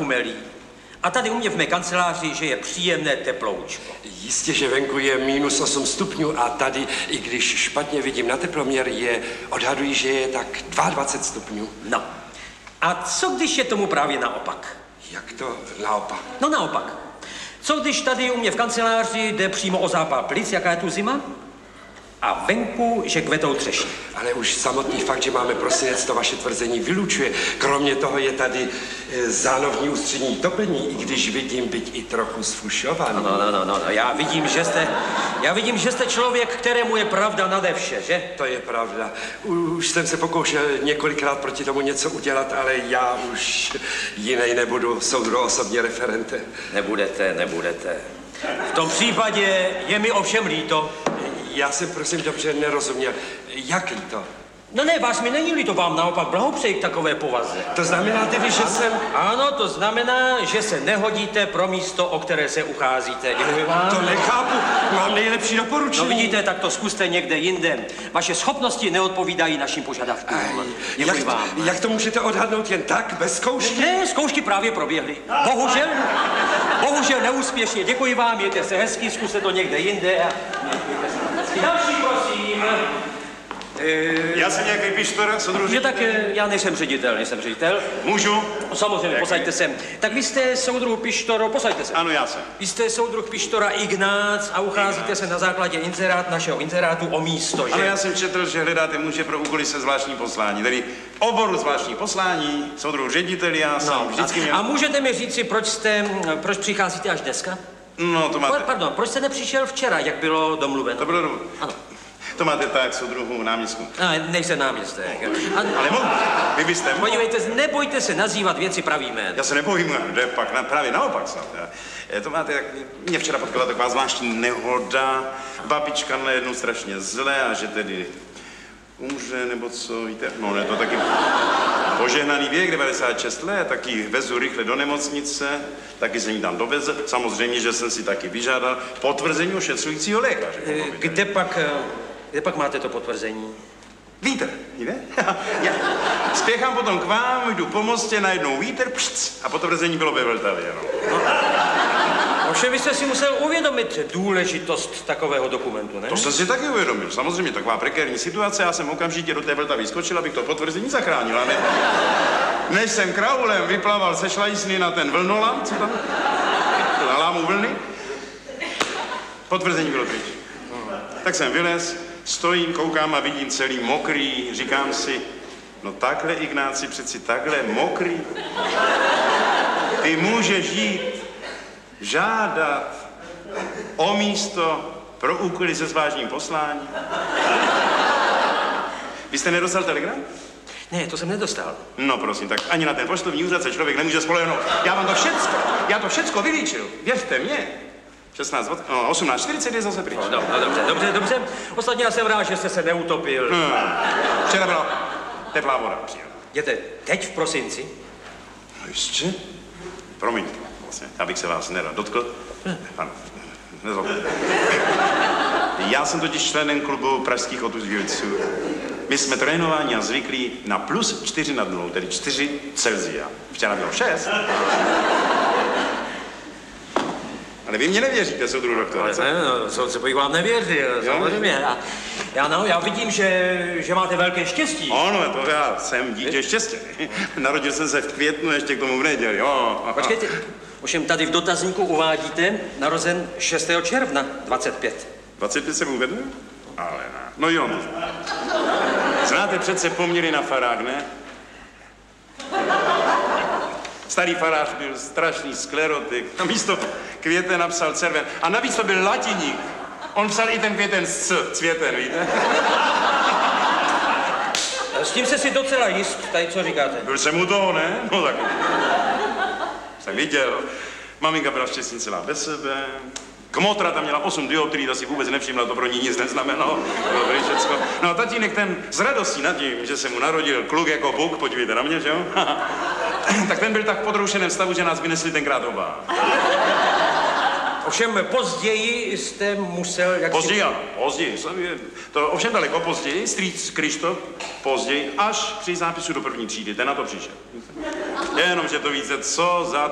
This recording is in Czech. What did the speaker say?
nachumelí. A tady u mě v mé kanceláři, že je příjemné teploučko. Jistě, že venku je -8 stupňů a tady, i když špatně vidím na teploměr, odhaduji, že je tak 22 stupňů. No. A co když je tomu právě naopak? Jak to naopak? No naopak. Co když tady u mě v kanceláři jde přímo o zápal plic, jaká je tu zima? A venku, že kvetou třešně. Ale už samotný fakt, že máme prosinec, to vaše tvrzení vylučuje. Kromě toho je tady zánovní ústřední topení, i když vidím, byť i trochu sfušovaný. No, já vidím, že jste člověk, kterému je pravda nade vše, že? To je pravda. Už jsem se pokoušel několikrát proti tomu něco udělat, ale já už jinej nebudu, soudru osobně referente. Nebudete. V tom případě je mi ovšem líto. Já jsem prosím dobře nerozuměl. Jak líto? No ne, vás mi není líto, vám naopak blahopřeji k takové povaze. To znamená tedy, že jsem... Ano, to znamená, že se nehodíte pro místo, o které se ucházíte. Děkuji vám. To nechápu, mám nejlepší doporučení. No vidíte, tak to zkuste někde jinde. Vaše schopnosti neodpovídají našim požadavkům. Děkuji vám. Jak to můžete odhadnout jen tak, bez zkoušky? Ne, zkoušky právě proběhly. Bohužel neúspěšně. Děkuji vám, mějte se hezky, zkuste to někde jinde. Další, prosím. Já jsem nějaký pištor, soudruh. Že tak já nejsem ředitel. Můžu? Samozřejmě, posaďte se. Tak vy jste soudruh Pištoro, posaďte se. Ano, já jsem. Vy jste soudruh Pištora Ignác a ucházíte se na základě našeho inzerátu o místo, že? Ale já jsem četl, že hledáte muže pro úkoly se zvláštní poslání, tedy oboru zvláštní poslání, soudruh ředitel, já jsem vždycky měl... A můžete mi říci, proč přicházíte až dneska? No, to máte... Pardon, proč jste nepřišel včera, jak bylo domluveno? To bylo domluveno. Ano. To máte tak, soudruhu náměstku. Nejsem náměstek. Ale mohu, vy byste mohl. Podívejte, nebojte se nazývat věci pravým jménem. Já se nebojím, jde pak právě naopak snad. To máte, jak mě včera potkala taková zvláštní nehoda, babička najednou strašně zlé a že tedy umře, nebo co, víte, no ne, to taky požehnaný věk, 96 let, taky vezu rychle do nemocnice, taky se jí tam doveze, samozřejmě, že jsem si taky vyžádal potvrzení ošetřujícího lékaře. Kde pak máte to potvrzení? Vítr, víte? Já spěchám potom k vám, jdu po mostě, najednou vítr, pšc, a potvrzení bylo ve Vltavě, no. Ovšem vy jste si musel uvědomit důležitost takového dokumentu, ne? To jsem si taky uvědomil. Samozřejmě taková prekérní situace, já jsem okamžitě do té Vltavy skočil, abych to potvrzení zachránil. A než jsem kraulem vyplaval se šlajsny na ten vlnolam, co tam? Na lámu vlny. Potvrzení bylo pryč. Tak jsem vylez, stojím, koukám a vidím celý mokrý, říkám si, no takhle, Ignáci, přeci takhle mokrý. Ty můžeš jít žádat o místo pro úkoly se zvláštním posláním. Vy jste nedostal telegram? Ne, to jsem nedostal. No prosím, tak ani na ten poštovní úřad se člověk nemůže spolehnout. Já to všecko vylíčil, věřte mě. 18:40 je zase pryč. No, dobře. Ostatně já jsem rád, že jste se neutopil. Včera byla teplá voda, příjemná. Jděte teď v prosinci? No jistě. Promiňte, vlastně, abych se vás nerad dotkl. Ano, nezlobte. Já jsem totiž členem klubu pražských otužilců. My jsme trénováni a zvyklí na +4 nad nulou, tedy 4 Celsia. Včera bylo 6. Ale vy mě nevěříte, soudruh doktore, co? No, soudce bych vám nevěřil, samozřejmě. Já vidím, že máte velké štěstí. Ano, to já jsem dítě štěstí. Narodil jsem se v květnu, ještě k tomu v neděli, jo. Počkejte, ovšem tady v dotazníku uvádíte narozen 6. června 25. 25 jsem uvedl? Ale ne. No jo. Znáte přece poměry na farách, ne? Starý farář byl strašný sklerotik. Na místo květen napsal červen. A navíc to byl latiník. On psal i ten květen s cvěten, víte? S tím se si docela jist, tady co říkáte. Byl jsem u toho, ne? No tak. Jsem viděl. Maminka byla štěstí celá bez sebe. Kmotra tam měla 8 dioptrií, ta si vůbec nevšimla, to pro ní nic neznamenalo. Dobrý všecko. No a tatínek ten z radostí nad tím, že se mu narodil kluk jako Bůh, podívejte na mě, že jo? Tak ten byl tak v podroušeném stavu, že nás vynesli tenkrát oba. Ovšem později jste musel... Později. To ovšem daleko později, strýc Krištof, později, až při zápisu do 1. třídy, ten na to přišel. Jenomže to víte, co za